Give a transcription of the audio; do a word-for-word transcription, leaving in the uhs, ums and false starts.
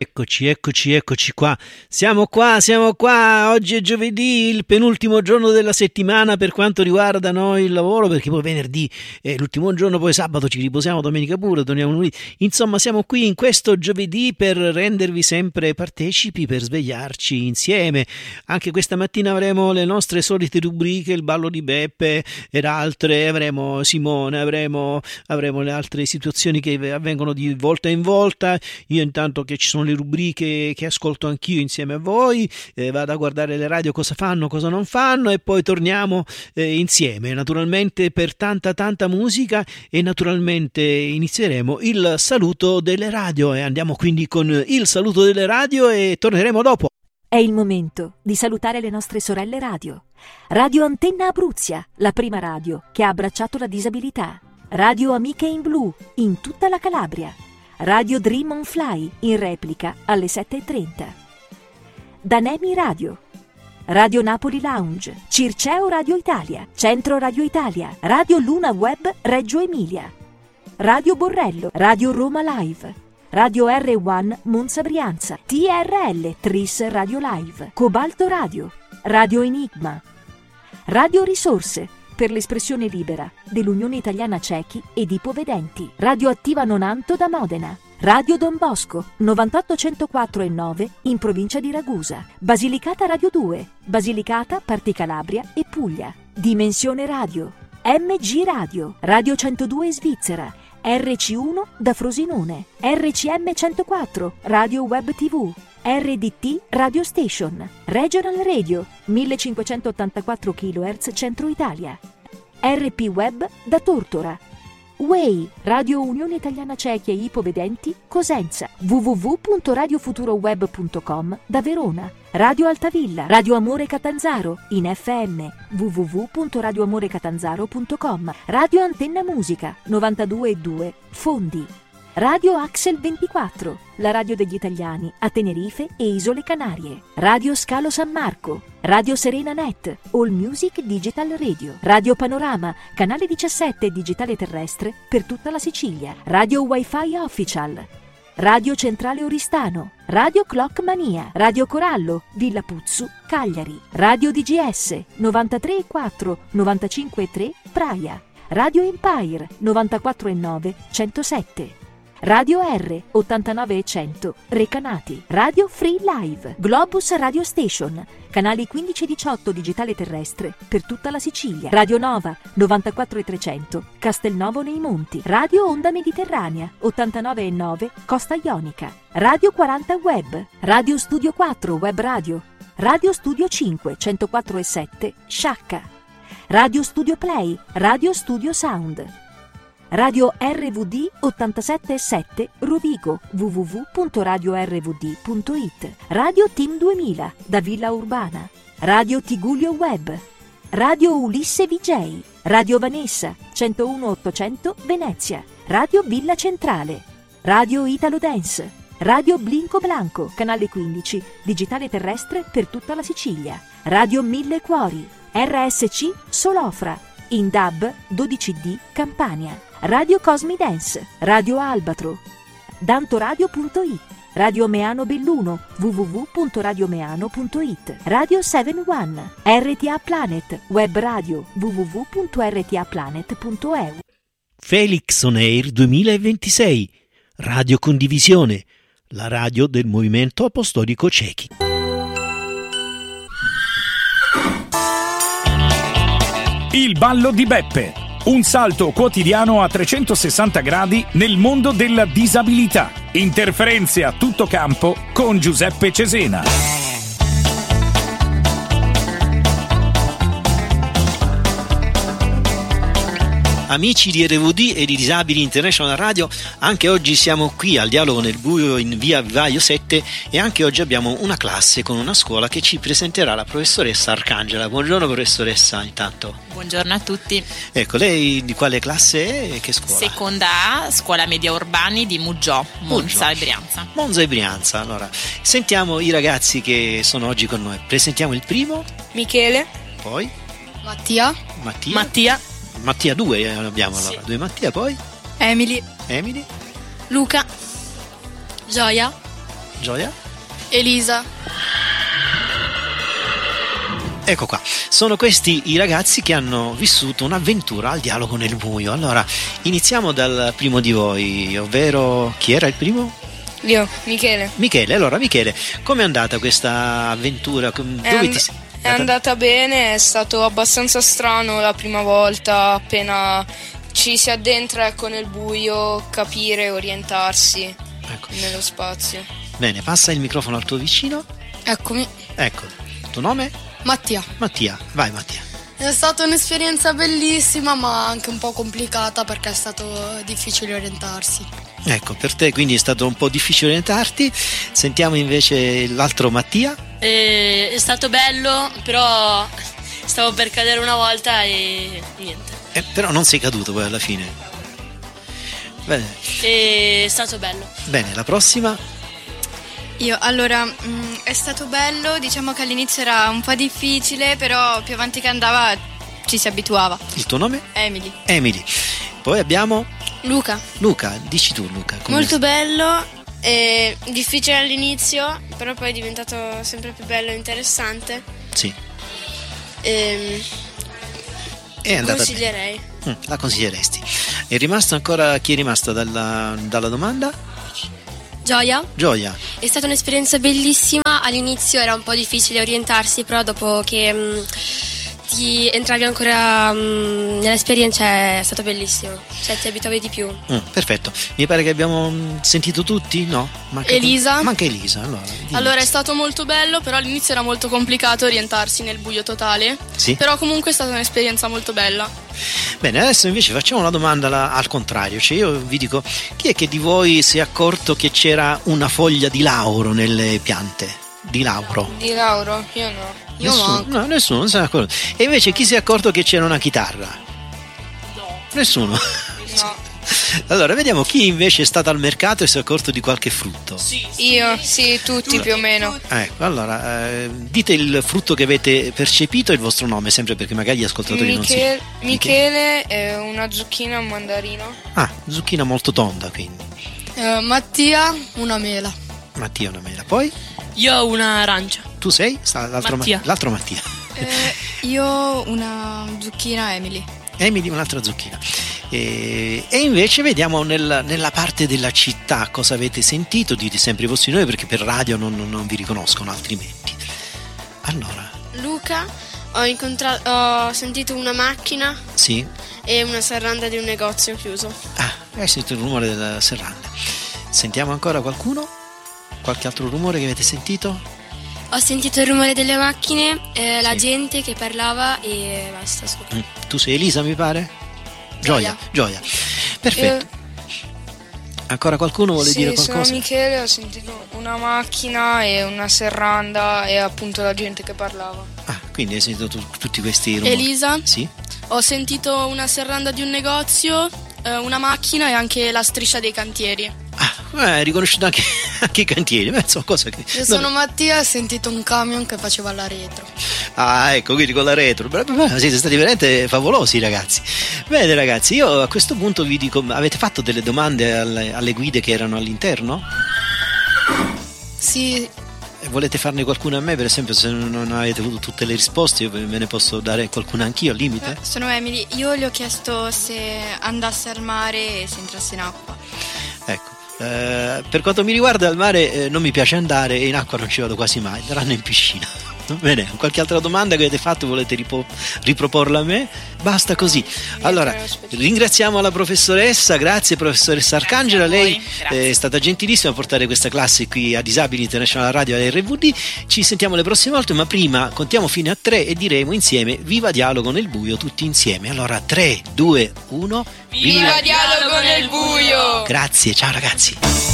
Eccoci, eccoci, eccoci qua. Siamo qua, siamo qua. Oggi è giovedì, il penultimo giorno della settimana per quanto riguarda noi il lavoro, perché poi venerdì è l'ultimo giorno, poi sabato ci riposiamo, domenica pure, torniamo lunedì. Insomma, siamo qui in questo giovedì per rendervi sempre partecipi, per svegliarci insieme. Anche questa mattina avremo le nostre solite rubriche, il ballo di Beppe ed altre, avremo Simone, avremo, avremo le altre situazioni che avvengono di volta in volta. Io intanto che ci sono le rubriche che ascolto anch'io insieme a voi, eh, vado a guardare le radio cosa fanno, cosa non fanno e poi torniamo eh, insieme, naturalmente per tanta tanta musica, e naturalmente inizieremo il saluto delle radio e andiamo quindi con il saluto delle radio e torneremo dopo. È il momento di salutare le nostre sorelle radio. Radio Antenna Abruzia, la prima radio che ha abbracciato la disabilità. Radio Amiche in Blu, in tutta la Calabria. Radio Dream on Fly, in replica alle sette e trenta. Danemi Radio. Radio Napoli Lounge, Circeo Radio Italia, Centro Radio Italia, Radio Luna Web Reggio Emilia. Radio Borrello, Radio Roma Live. Radio R uno Monza Brianza, T R L Tris Radio Live, Cobalto Radio, Radio Enigma. Radio Risorse, per l'espressione libera dell'Unione Italiana Ciechi ed Ipovedenti. Radio Attiva Nonanto da Modena. Radio Don Bosco novantotto centoquattro e nove in provincia di Ragusa. Basilicata Radio due, Basilicata, Parti Calabria e Puglia. Dimensione Radio, M G Radio, Radio centodue Svizzera, R C uno da Frosinone, R C M centoquattro, Radio Web tivù, R D T Radio Station, Regional Radio, millecinquecentottantaquattro chilohertz Centro Italia, R P Web da Tortora, U E I, Radio Unione Italiana Ciechi e Ipovedenti, Cosenza, w w w punto radio futuro web punto com da Verona, Radio Altavilla, Radio Amore Catanzaro, in F M, w w w punto radio amore catanzaro punto com, Radio Antenna Musica, novantadue e due, Fondi, Radio Axel ventiquattro, la radio degli italiani a Tenerife e Isole Canarie, Radio Scalo San Marco, Radio Serena Net, All Music Digital Radio, Radio Panorama, canale diciassette digitale terrestre per tutta la Sicilia, Radio Wi-Fi Official, Radio Centrale Oristano, Radio Clock Mania, Radio Corallo, Villa Puzzu, Cagliari, Radio D G S, novantatré e quattro, novantacinque e tre, Praia, Radio Empire, novantaquattro e nove, centosette, Radio R, ottantanove e cento, Recanati, Radio Free Live, Globus Radio Station, canali quindici e diciotto digitale terrestre per tutta la Sicilia, Radio Nova, novantaquattro e trecento, Castelnovo nei Monti, Radio Onda Mediterranea, ottantanove e nove, Costa Ionica, Radio quaranta Web, Radio Studio quattro Web Radio, Radio Studio cinque, centoquattro e sette, Sciacca, Radio Studio Play, Radio Studio Sound, Radio R V D ottantasette e sette Rovigo, w w w punto radio r v d punto i t, Radio Team duemila da Villa Urbana, Radio Tigullio Web, Radio Ulisse V J, Radio Vanessa centouno ottocento Venezia, Radio Villa Centrale, Radio Italo Dance, Radio Blinco Blanco, canale quindici, digitale terrestre per tutta la Sicilia, Radio Mille Cuori, R S C Solofra, in D A B dodici D Campania, Radio Cosmi Dance, Radio Albatro, dantoradio punto i t, Radio Meano Belluno, w w w punto radio meano punto i t, Radio sette uno, R T A Planet, Web Radio, w w w punto r t a planet punto e u. Felix On Air duemilaventisei, Radio Condivisione, la radio del Movimento Apostolico Ciechi. Il ballo di Beppe, un salto quotidiano a trecentosessanta gradi nel mondo della disabilità. Interferenze a tutto campo con Giuseppe Cesena. Amici di R V D e di Disabili International Radio, anche oggi siamo qui al Dialogo nel Buio in via Vivaio sette e anche oggi abbiamo una classe con una scuola che ci presenterà la professoressa Arcangela. Buongiorno professoressa, intanto. Buongiorno a tutti. Ecco, lei di quale classe è e che scuola? Seconda A, Scuola Media Urbani di Muggiò, Monza e Brianza. Monza e Brianza, allora sentiamo i ragazzi che sono oggi con noi. Presentiamo il primo. Michele. Poi? Mattia. Mattia. Mattia. Mattia due abbiamo allora, sì. Due Mattia, poi? Emily. Emily. Luca. Gioia. Gioia? Elisa. Ecco qua, sono questi i ragazzi che hanno vissuto un'avventura al dialogo nel buio. Allora, iniziamo dal primo di voi, ovvero chi era il primo? Io, Michele. Michele, allora Michele, com'è andata questa avventura? Dove È, and- ti sei? è andata bene, è stato abbastanza strano la prima volta, appena ci si addentra, ecco, nel buio, capire, orientarsi Ecco. nello spazio. Bene, passa il microfono al tuo vicino. Eccomi, Ecco, tuo nome? Mattia. Mattia, vai Mattia. È stata un'esperienza bellissima, ma anche un po' complicata perché è stato difficile orientarsi. Ecco, per te quindi è stato un po' difficile orientarti. Sentiamo invece l'altro Mattia. Eh, è stato bello, però stavo per cadere una volta e niente. Eh, però non sei caduto poi alla fine. Bene, E è stato bello. bene, la prossima. Io, allora, mh, è stato bello, diciamo che all'inizio era un po' difficile, però più avanti che andava ci si abituava. Il tuo nome? Emily. Emily. Poi abbiamo Luca. Luca, dici tu Luca. come- Molto bello, eh, difficile all'inizio, però poi è diventato sempre più bello e interessante. Sì, Ehm, è andata bene. consiglierei. Mm, la consiglieresti. È rimasto ancora chi è rimasto dalla, dalla domanda? Gioia. Gioia. È stata un'esperienza bellissima, all'inizio era un po' difficile orientarsi, però dopo che mh, ti entravi ancora mh, nell'esperienza è stato bellissimo, cioè ti abituavi di più. Mm, perfetto, mi pare che abbiamo mm, sentito tutti, no? Manca Elisa. tu- Manca Elisa, allora. dimmi. Allora, è stato molto bello, però all'inizio era molto complicato orientarsi nel buio totale. Sì. Però comunque è stata un'esperienza molto bella. Bene, adesso invece facciamo una domanda la- al contrario, cioè io vi dico, chi è che di voi si è accorto che c'era una foglia di lauro nelle piante? Di lauro? Di Lauro, io no. Io Nessuno, no. no, nessuno, non se ne è accorto. E invece chi si è accorto che c'era una chitarra? No. Nessuno. No. Allora, vediamo chi invece è stato al mercato e si è accorto di qualche frutto. Io, sì, tutti più o meno. Ecco, allora, eh, dite il frutto che avete percepito e il vostro nome, sempre perché magari gli ascoltatori non si... Michele, Michele è una zucchina e un mandarino. Ah, zucchina molto tonda, quindi. Eh, Mattia, una mela. Mattia una mela. Poi, Io ho una arancia. tu sei? Sta l'altro Mattia. Ma- l'altro Mattia. Eh, io una zucchina, Emily. Emily un'altra zucchina. E, e invece vediamo nel- nella parte della città cosa avete sentito, dite sempre i vostri nomi perché per radio non, non- non vi riconoscono altrimenti. Allora, Luca, ho, incontrato, ho sentito una macchina sì? e una serranda di un negozio chiuso. Ah, hai sentito il rumore della serranda. Sentiamo ancora qualcuno? Qualche altro rumore che avete sentito? Ho sentito il rumore delle macchine, eh, la Sì. gente che parlava e basta. sopra. Mm, Tu sei Elisa, mi pare? Gioia, Gioia. Perfetto. Ancora qualcuno vuole sì, dire sono qualcosa? Michele, ho sentito una macchina e una serranda e appunto la gente che parlava. Ah, quindi hai sentito tu- tutti questi rumori? Elisa, Sì? ho sentito una serranda di un negozio, eh, una macchina e anche la striscia dei cantieri. Ah, eh, hai riconosciuto anche, anche i cantieri, ma sono cose che... Io sono Mattia e ho sentito un camion che faceva la retro. Ah, ecco, quindi con la retro. Beh, beh, beh, siete stati veramente favolosi, ragazzi. Bene, ragazzi, io a questo punto vi dico, avete fatto delle domande alle, alle guide che erano all'interno? Sì, E volete farne qualcuna a me, per esempio, se non avete avuto tutte le risposte, io ve ve ne posso dare qualcuna anch'io al limite? Sono Emily. Io le ho chiesto se andasse al mare e se entrasse in acqua. Ecco. Eh, per quanto mi riguarda al mare eh, non mi piace andare e in acqua non ci vado quasi mai, daranno in piscina. Bene, qualche altra domanda che avete fatto volete ripo- riproporla a me? Basta così. Allora, ringraziamo la professoressa, grazie professoressa Arcangela, Grazie a lei voi, grazie. è stata gentilissima a portare questa classe qui a Disabili International Radio e R V D. Ci sentiamo le prossime volte, ma prima contiamo fino a tre e diremo insieme viva dialogo nel buio tutti insieme. Allora tre, due, uno. Viva dialogo nel buio! Grazie, ciao ragazzi.